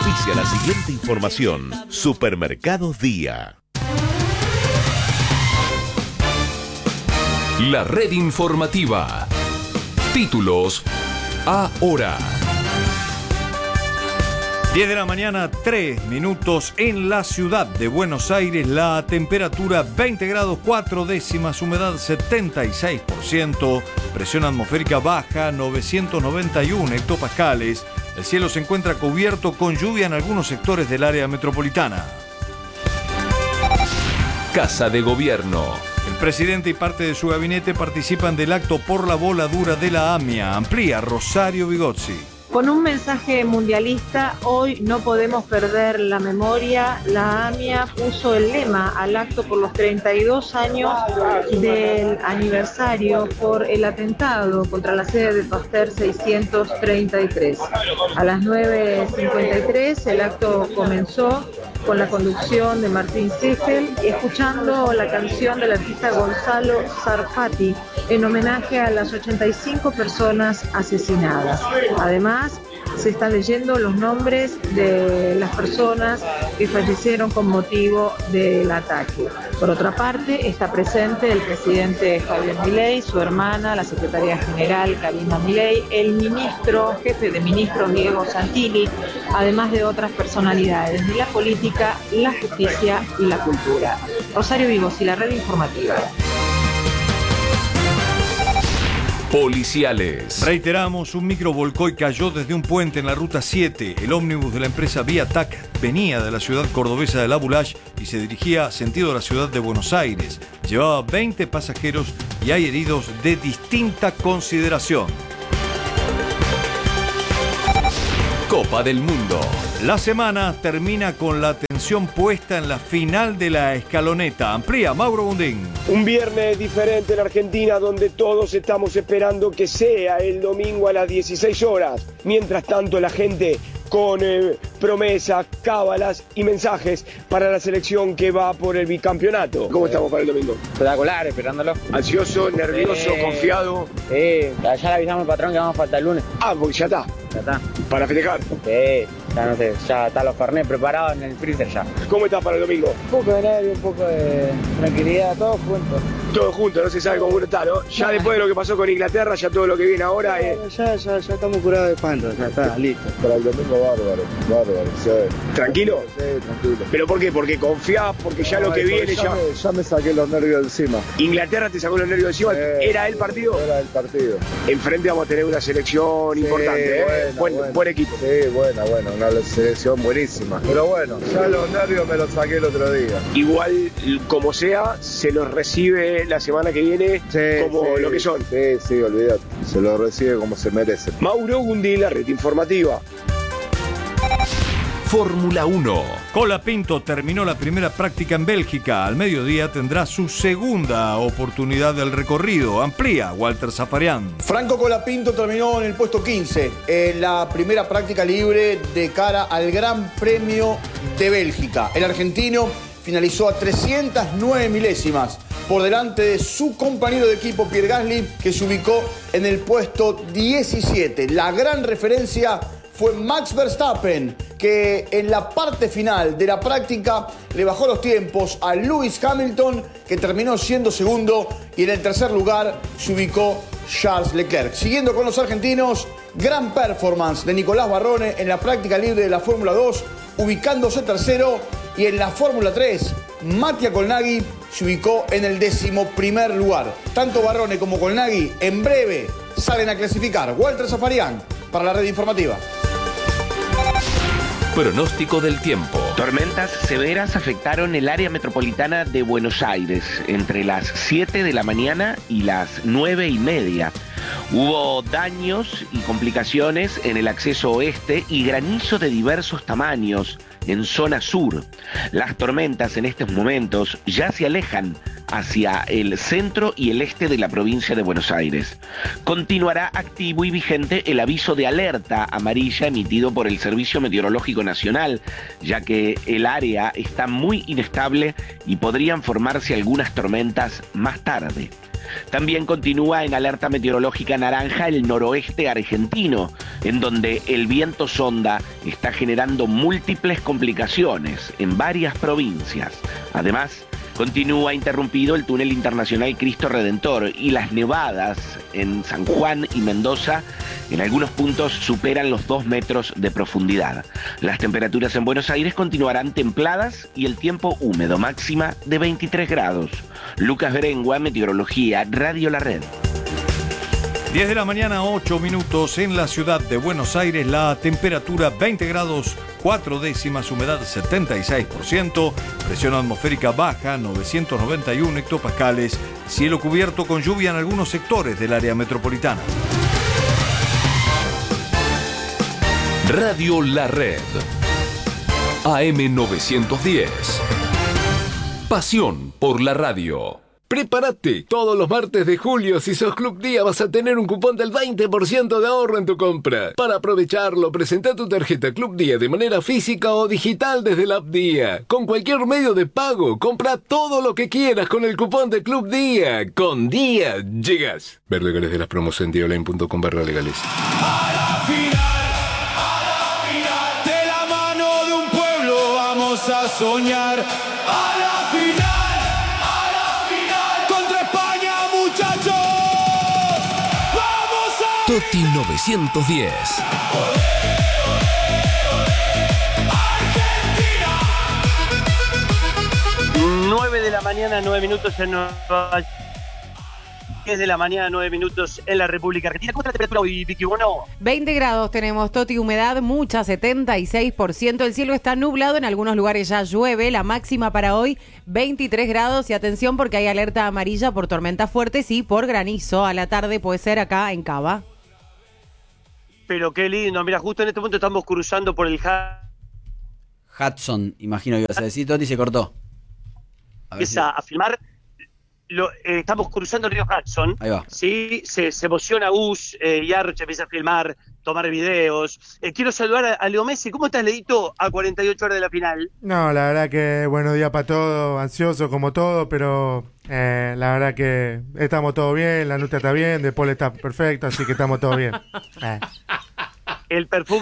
Auspicia la siguiente información. Supermercados Día. La red informativa. Títulos ahora. 10 de la mañana, 3 minutos en la ciudad de Buenos Aires. La temperatura 20 grados 4 décimas, humedad 76%, presión atmosférica baja 991 hectopascales. El cielo se encuentra cubierto con lluvia en algunos sectores del área metropolitana. Casa de Gobierno. El presidente y parte de su gabinete participan del acto por la voladura de la AMIA. Amplía Rosario Vigozzi. Con un mensaje mundialista, hoy no podemos perder la memoria. La AMIA puso el lema al acto por los 32 años del aniversario por el atentado contra la sede de Pasteur 633. A las 9:53 el acto comenzó con la conducción de Martín Sichel, escuchando la canción del artista Gonzalo Sarfati en homenaje a las 85 personas asesinadas. Además, se están leyendo los nombres de las personas que fallecieron con motivo del ataque. Por otra parte, está presente el presidente Javier Milei, su hermana, la secretaria general Karina Milei, el ministro, jefe de ministros Diego Santilli, además de otras personalidades de la política, la justicia y la cultura. Rosario Vigozzi, la red informativa. Policiales. Reiteramos, un micro volcó y cayó desde un puente en la ruta 7. El ómnibus de la empresa Viatac venía de la ciudad cordobesa de La Boulaye y se dirigía sentido a la ciudad de Buenos Aires. Llevaba 20 pasajeros y hay heridos de distinta consideración. Copa del Mundo. La semana termina con la atención puesta en la final de la escaloneta. Amplía Mauro Bundín. Un viernes diferente en Argentina donde todos estamos esperando que sea el domingo a las 16 horas. Mientras tanto la gente con promesas, cábalas y mensajes para la selección que va por el bicampeonato. ¿Cómo estamos para el domingo? Espectacular, esperándolo. ¿Ansioso, nervioso, confiado? Ya le avisamos al patrón que vamos a faltar el lunes. Ah, porque ya está. Ya está. ¿Para festejar? Ya no sé, ya están los Fernet preparados en el freezer ya. ¿Cómo estás para el domingo? Un poco de nervio, un poco de tranquilidad, todos juntos. Todo junto, no se sabe cómo uno está, ¿no? Ya después de lo que pasó con Inglaterra, ya todo lo que viene ahora Ya estamos curados de espanto, ya está, listo. Para el domingo bárbaro, sí. ¿Tranquilo? Sí, tranquilo. ¿Pero por qué? ¿Porque confiás? ¿Porque ya lo que viene ya me saqué los nervios encima. Inglaterra te sacó los nervios encima? ¿Era el partido? Era el partido. Enfrente vamos a tener una selección importante, buen equipo. Sí, buena, una selección buenísima. Pero bueno, ya los nervios me los saqué el otro día. Igual, como sea, se los recibe la semana que viene como lo que son. Sí, olvídate. Se los recibe como se merece. Mauro Gundí, la red informativa. Fórmula 1. Colapinto terminó la primera práctica en Bélgica. Al mediodía tendrá su segunda oportunidad del recorrido. Amplía Walter Zafarian. Franco Colapinto terminó en el puesto 15 en la primera práctica libre de cara al Gran Premio de Bélgica. El argentino finalizó a 309 milésimas por delante de su compañero de equipo Pierre Gasly, que se ubicó en el puesto 17. La gran referencia fue Max Verstappen, que en la parte final de la práctica le bajó los tiempos a Lewis Hamilton, que terminó siendo segundo, y en el tercer lugar se ubicó Charles Leclerc. Siguiendo con los argentinos, gran performance de Nicolás Barrone en la práctica libre de la Fórmula 2, ubicándose tercero, y en la Fórmula 3, Mattia Colnaghi se ubicó en el 11º lugar. Tanto Barrone como Colnaghi en breve salen a clasificar. Walter Zafarian para la red informativa. Pronóstico del tiempo. Tormentas severas afectaron el área metropolitana de Buenos Aires entre las 7 de la mañana y las 9:30. Hubo daños y complicaciones en el acceso oeste y granizo de diversos tamaños en zona sur. Las tormentas en estos momentos ya se alejan hacia el centro y el este de la provincia de Buenos Aires. Continuará activo y vigente el aviso de alerta amarilla emitido por el Servicio Meteorológico Nacional, ya que el área está muy inestable y podrían formarse algunas tormentas más tarde. También continúa en alerta meteorológica naranja el noroeste argentino, en donde el viento sonda está generando múltiples complicaciones en varias provincias. Además, continúa interrumpido el túnel internacional Cristo Redentor y las nevadas en San Juan y Mendoza en algunos puntos superan los 2 metros de profundidad. Las temperaturas en Buenos Aires continuarán templadas y el tiempo húmedo, máxima de 23 grados. Lucas Berengua, Meteorología, Radio La Red. 10 de la mañana, 8 minutos en la ciudad de Buenos Aires, la temperatura 20 grados 4 décimas, humedad 76%, presión atmosférica baja 991 hectopascales, cielo cubierto con lluvia en algunos sectores del área metropolitana. Radio La Red. AM 910. Pasión por la radio. ¡Prepárate! Todos los martes de julio, si sos Club Día, vas a tener un cupón del 20% de ahorro en tu compra. Para aprovecharlo, presenta tu tarjeta Club Día de manera física o digital desde la app Día. Con cualquier medio de pago, compra todo lo que quieras con el cupón de Club Día. Con Día llegas. Ver legales de las promos en diaonline.com/legales. A la final, de la mano de un pueblo vamos a soñar. A la final. Toti 910. 9 de la mañana, 9 minutos en Nueva York. 10 de la mañana, 9 minutos en la República Argentina. ¿Cómo está la temperatura hoy, Vicky? Bueno, 20 grados tenemos, Toti, humedad mucha, 76%. El cielo está nublado, en algunos lugares ya llueve. La máxima para hoy, 23 grados. Y atención porque hay alerta amarilla por tormentas fuertes y por granizo. A la tarde puede ser acá en Cava. pero qué lindo. Mira, justo en este momento estamos cruzando por el Hudson, imagino que ibas a decir, Toti, se cortó. Empieza a filmar. Estamos cruzando el río Hudson. Ahí va. Sí, se emociona Gus y Arch empieza a filmar, tomar videos. Quiero saludar a Leo Messi. ¿Cómo estás, Leito, a 48 horas de la final? No, la verdad que buenos días para todo, ansioso como todo, pero la verdad que estamos todo bien, la nota está bien, De Paul está perfecto, así que estamos todo bien. El perfume